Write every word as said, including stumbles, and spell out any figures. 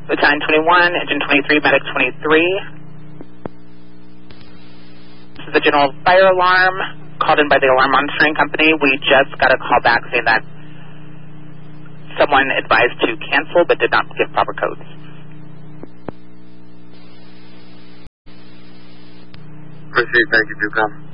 Battalion twenty-one, Engine twenty-three, Medic twenty-three. This is the general fire alarm called in by the alarm monitoring company. We just got a call back saying that someone advised to cancel but did not give proper codes. Proceed, thank you, do come.